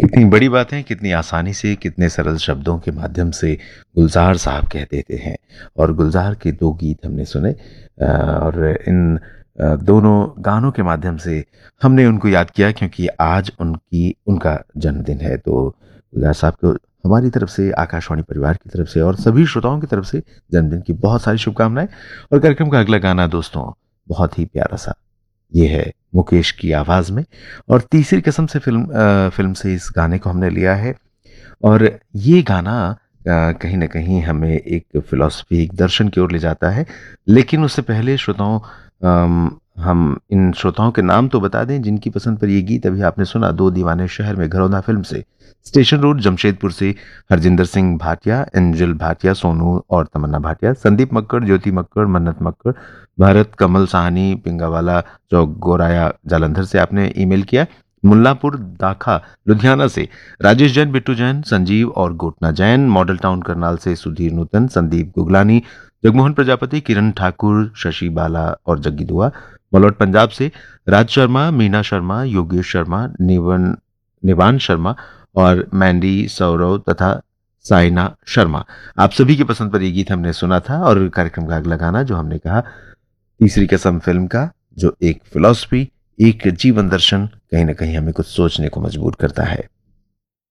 कितनी बड़ी बात है, कितनी आसानी से, कितने सरल शब्दों के माध्यम से गुलज़ार साहब कह देते हैं। और गुलज़ार के 2 गीत हमने सुने और इन दोनों गानों के माध्यम से हमने उनको याद किया क्योंकि आज उनका जन्मदिन है। तो गुलज़ार साहब को हमारी तरफ से, आकाशवाणी परिवार की तरफ से और सभी श्रोताओं की तरफ से जन्मदिन की बहुत सारी शुभकामनाएँ। और कार्यक्रम का अगला गाना दोस्तों बहुत ही प्यारा-सा, ये है मुकेश की आवाज में और तीसरी कसम से फिल्म से इस गाने को हमने लिया है। और ये गाना कहीं ना कहीं हमें एक फिलॉसफी, एक दर्शन की ओर ले जाता है। लेकिन उससे पहले श्रोताओं, हम इन श्रोताओं के नाम तो बता दें जिनकी पसंद पर ये गीत अभी आपने सुना। दो दीवाने शहर में घरौंदा फिल्म से, स्टेशन रोड जमशेदपुर से हरजिंदर सिंह भाटिया, एंजल भाटिया, सोनू और तमन्ना भाटिया, संदीप मक्कड़, ज्योति मक्कड़, मन्नत मक्कड़, भारत कमल साहनी, पिंगावाला चौक, गोराया जालंधर से आपने ईमेल किया। मुल्लापुर दाखा लुधियाना से राजेश जैन, बिट्टू जैन, संजीव और गोटना जैन, मॉडल टाउन करनाल से सुधीर नूतन, संदीप गुगलानी, जगमोहन प्रजापति, किरण ठाकुर, शशि बाला और जग्गी दुआ, मलौट पंजाब से राज शर्मा, मीना शर्मा, योगेश शर्मा, निवान शर्मा और मैंडी, सौरव तथा साइना शर्मा। आप सभी की पसंद पर यह गीत हमने सुना था। और कार्यक्रम का अगला गाना जो हमने कहा, तीसरी कसम फिल्म का, जो एक फिलॉसफी, एक जीवन दर्शन, कहीं ना कहीं हमें कुछ सोचने को मजबूर करता है।